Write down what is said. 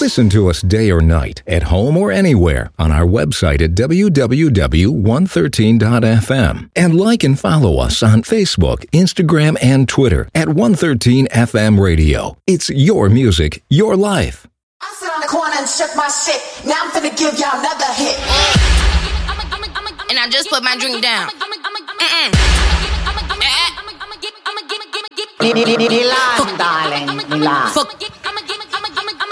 Listen to us day or night, at home or anywhere, on our website at www.113.fm. And like and follow us on Facebook, Instagram, and Twitter at 113FM Radio. It's your music, your life. I sit on the corner and shook my shit. Now I'm finna give y'all another hit. And I just put my drink down. Relax, darling. Relax. Fuck.